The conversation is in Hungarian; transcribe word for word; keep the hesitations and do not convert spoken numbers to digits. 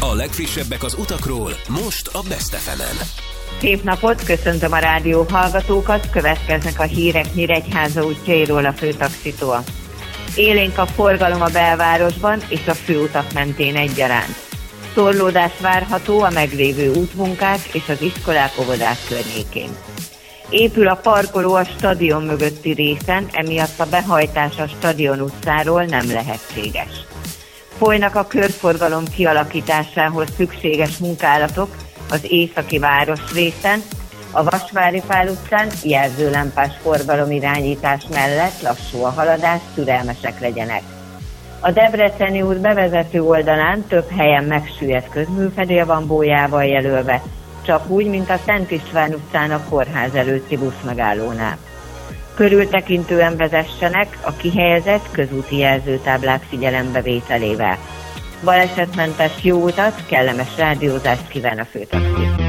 A legfrissebbek az utakról, most a Best ef emen. Szép napot, köszöntöm a rádió hallgatókat, következnek a hírek Nyíregyháza útjairól a főtaxitól. Élénk a forgalom a belvárosban és a főutak mentén egyaránt. Torlódás várható a meglévő útmunkák és az iskolák, óvodák környékén. Épül a parkoló a stadion mögötti részen, emiatt a behajtás a Stadion utcáról nem lehetséges. Folynak a körforgalom kialakításához szükséges munkálatok az északi városrészen, a Vasvári Pál utcán jelzőlámpás forgalomirányítás mellett lassú a haladás, türelmesek legyenek. A Debreceni út bevezető oldalán több helyen megsüllyedt közműfedél van bójával jelölve, csak úgy, mint a Szent István utcán a kórház előtti buszmegállónál. Körültekintően vezessenek a kihelyezett közúti jelzőtáblák figyelembevételével. Balesetmentes jó utat, kellemes rádiózást kíván a főtaxi.